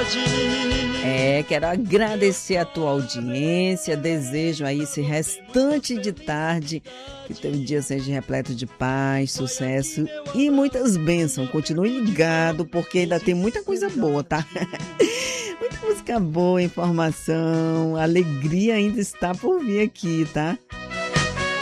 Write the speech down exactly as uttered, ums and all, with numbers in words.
É, quero agradecer a tua audiência, desejo aí esse restante de tarde, que teu dia seja repleto de paz, sucesso e muitas bênçãos. Continue ligado, porque ainda tem muita coisa boa, tá? Muita música boa, informação, alegria ainda está por vir aqui, tá?